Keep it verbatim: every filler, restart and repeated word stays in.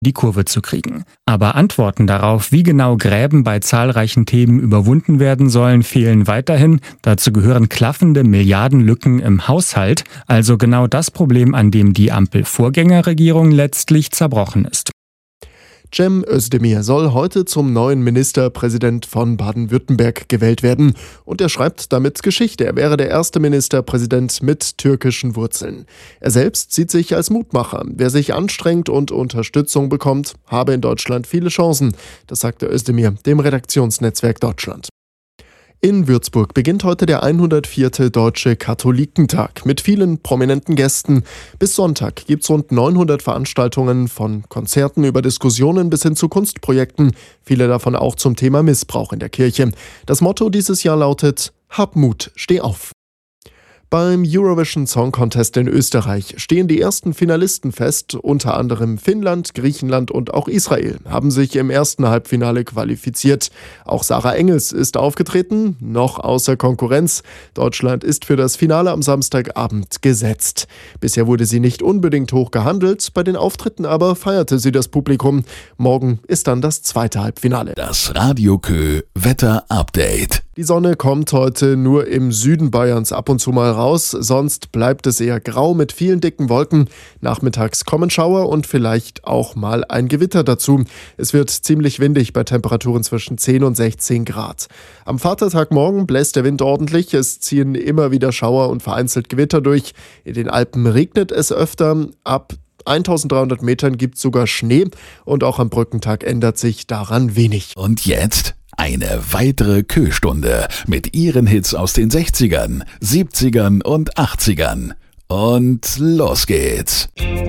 die Kurve zu kriegen. Aber Antworten darauf, wie genau Gräben bei zahlreichen Themen überwunden werden sollen, fehlen weiterhin. Dazu gehören klaffende Milliardenlücken im Haushalt, also genau das Problem, an dem die Ampel-Vorgängerregierung letztlich zerbrochen ist. Cem Özdemir soll heute zum neuen Ministerpräsident von Baden-Württemberg gewählt werden. Und er schreibt damit Geschichte. Er wäre der erste Ministerpräsident mit türkischen Wurzeln. Er selbst sieht sich als Mutmacher. Wer sich anstrengt und Unterstützung bekommt, habe in Deutschland viele Chancen. Das sagte Özdemir dem Redaktionsnetzwerk Deutschland. In Würzburg beginnt heute der hundertvierte Deutsche Katholikentag mit vielen prominenten Gästen. Bis Sonntag gibt es rund neunhundert Veranstaltungen, von Konzerten über Diskussionen bis hin zu Kunstprojekten, viele davon auch zum Thema Missbrauch in der Kirche. Das Motto dieses Jahr lautet: Hab Mut, steh auf. Beim Eurovision Song Contest in Österreich stehen die ersten Finalisten fest. Unter anderem Finnland, Griechenland und auch Israel haben sich im ersten Halbfinale qualifiziert. Auch Sarah Engels ist aufgetreten, noch außer Konkurrenz. Deutschland ist für das Finale am Samstagabend gesetzt. Bisher wurde sie nicht unbedingt hoch gehandelt, bei den Auftritten aber feierte sie das Publikum. Morgen ist dann das zweite Halbfinale. Das Radio Kö Wetter Update. Die Sonne kommt heute nur im Süden Bayerns ab und zu mal raus, sonst bleibt es eher grau mit vielen dicken Wolken. Nachmittags kommen Schauer und vielleicht auch mal ein Gewitter dazu. Es wird ziemlich windig bei Temperaturen zwischen zehn und sechzehn Grad. Am Vatertagmorgen bläst der Wind ordentlich, es ziehen immer wieder Schauer und vereinzelt Gewitter durch. In den Alpen regnet es öfter, ab eintausenddreihundert Metern gibt es sogar Schnee und auch am Brückentag ändert sich daran wenig. Und jetzt eine weitere Kö-Stunde mit ihren Hits aus den sechzigern, siebzigern und achtzigern. Und los geht's.